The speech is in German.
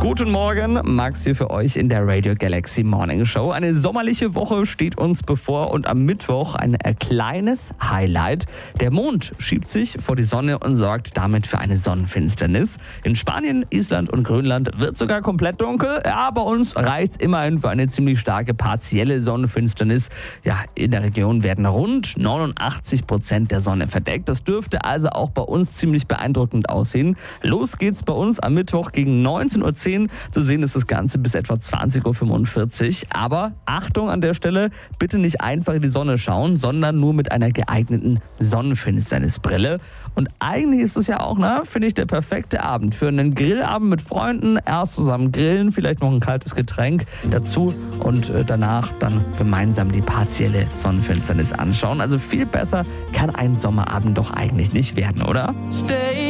Guten Morgen, Max hier für euch in der Radio Galaxy Morning Show. Eine sommerliche Woche steht uns bevor und am Mittwoch ein kleines Highlight. Der Mond schiebt sich vor die Sonne und sorgt damit für eine Sonnenfinsternis. In Spanien, Island und Grönland wird sogar komplett dunkel. Ja, bei uns reicht's immerhin für eine ziemlich starke partielle Sonnenfinsternis. Ja, in der Region werden rund 89% der Sonne verdeckt. Das dürfte also auch bei uns ziemlich beeindruckend aussehen. Los geht's bei uns am Mittwoch gegen 19:10 Uhr. Zu sehen ist das Ganze bis etwa 20:45 Uhr. Aber Achtung an der Stelle, bitte nicht einfach in die Sonne schauen, sondern nur mit einer geeigneten Sonnenfinsternisbrille. Und eigentlich ist es ja auch, finde ich, der perfekte Abend für einen Grillabend mit Freunden. Erst zusammen grillen, vielleicht noch ein kaltes Getränk dazu und danach dann gemeinsam die partielle Sonnenfinsternis anschauen. Also viel besser kann ein Sommerabend doch eigentlich nicht werden, oder? Stay